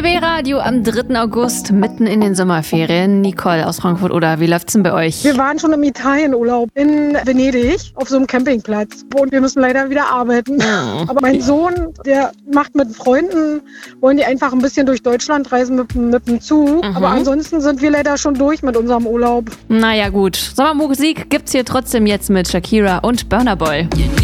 BB Radio am 3. August, mitten in den Sommerferien. Nicole aus Frankfurt, oder wie läuft's denn bei euch? Wir waren schon im Italienurlaub in Venedig auf so einem Campingplatz. Und wir müssen leider wieder arbeiten. Oh. Aber mein Sohn, der macht mit Freunden, wollen die einfach ein bisschen durch Deutschland reisen mit dem Zug. Aber ansonsten sind wir leider schon durch mit unserem Urlaub. Naja gut, Sommermusik gibt's hier trotzdem jetzt mit Shakira und Burna Boy.